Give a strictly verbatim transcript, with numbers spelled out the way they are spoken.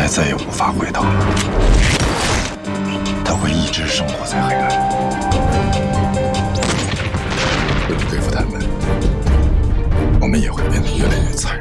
再也无法回头了，他会一直生活在黑暗。为了对付他们，我们也会变得越来越残忍。